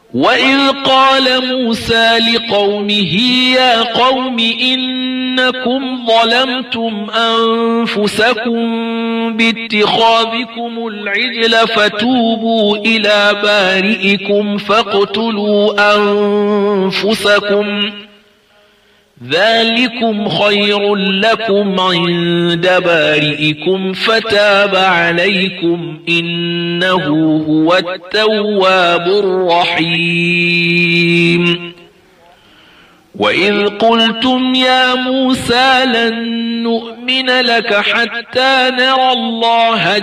وإذ قال موسى لقومه يا قوم إنكم ظلمتم أنفسكم باتخاذكم العجل فتوبوا إلى بارئكم فاقتلوا أنفسكم ذلكم خير لكم عند بارئكم فتاب عليكم إنه هو التواب الرحيم وإذ قلتم يا موسى لن نؤمن لك حتى نرى الله